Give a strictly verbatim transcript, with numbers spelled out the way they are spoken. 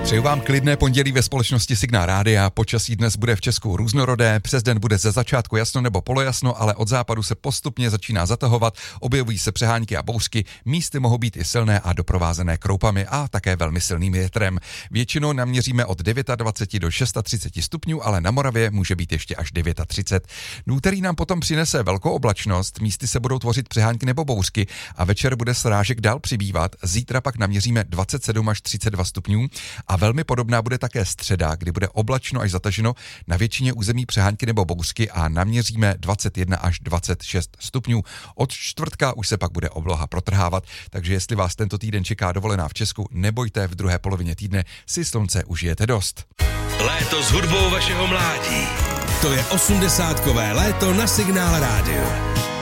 Přeju vám klidné pondělí ve společnosti Signál Rádia. Počasí dnes bude v Česku různorodé, přes den bude ze začátku jasno nebo polojasno, ale od západu se postupně začíná zatahovat, objevují se přehánky a bouřky, místy mohou být i silné a doprovázené kroupami a také velmi silným větrem. Většinou naměříme od dvacet devět do třicet šest stupňů, ale na Moravě může být ještě až třicet devět. Do úterý nám potom přinese velkou oblačnost, místy se budou tvořit přehánky nebo bouřky a večer bude srážek dál přibývat. Zítra pak naměříme dvacet sedm až třicet dva stupňů a velmi podobná bude také středa, kdy bude oblačno až zataženo, na většině území přehánky nebo bouřky a naměříme dvacet jedna až dvacet šest stupňů. Od čtvrtka už se pak bude obloha protrhávat, takže jestli vás tento týden čeká dovolená v Česku, nebojte, v druhé polovině týdne si slunce užijete dost. Léto s hudbou vašeho mládí. To je osmdesátkové léto na Signál Rádiu.